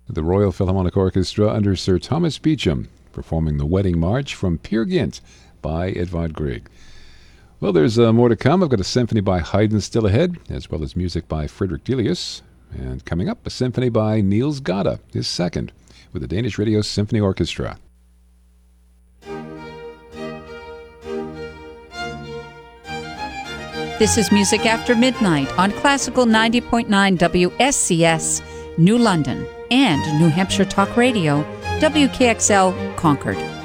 The Royal Philharmonic Orchestra under Sir Thomas Beecham, performing the Wedding March from Peer Gynt by Edvard Grieg. Well, there's more to come. I've got a symphony by Haydn still ahead, as well as music by Frederick Delius. And coming up, a symphony by Niels Gade, his second, with the Danish Radio Symphony Orchestra. This is Music After Midnight on Classical 90.9 WSCS, New London, and New Hampshire Talk Radio, WKXL, Concord.